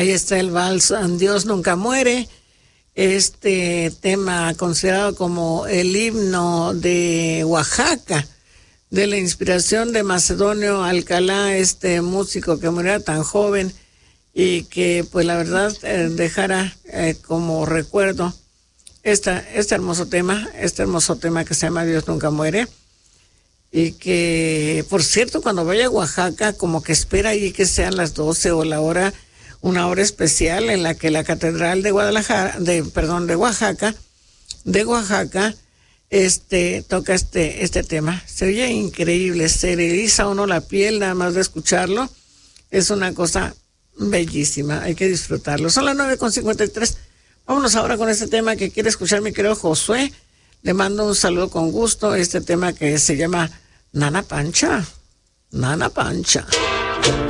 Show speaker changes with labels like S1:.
S1: Ahí está el vals Dios nunca muere, este tema considerado como el himno de Oaxaca, de la inspiración de Macedonio Alcalá, este músico que murió tan joven y que pues la verdad dejara como recuerdo este hermoso tema que se llama Dios nunca muere. Y que, por cierto, cuando vaya a Oaxaca, como que espera ahí que sean las 12 o la hora, una hora especial en la que la Catedral de Oaxaca, toca este tema. Se oye increíble, se le eriza a uno la piel nada más de escucharlo. Es una cosa bellísima, hay que disfrutarlo. Son las 9:53. Vámonos ahora con este tema que quiere escuchar mi querido Josué. Le mando un saludo con gusto. Este tema que se llama Nana Pancha. Nana Pancha.